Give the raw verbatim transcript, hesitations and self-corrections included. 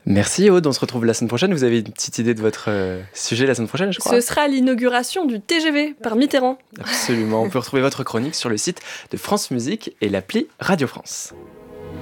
Merci Aude, on se retrouve la semaine prochaine. Vous avez une petite idée de votre euh, sujet la semaine prochaine, je crois. Ce sera l'inauguration du T G V par Mitterrand. Absolument, on peut retrouver votre chronique sur le site de France Musique et l'appli Radio France.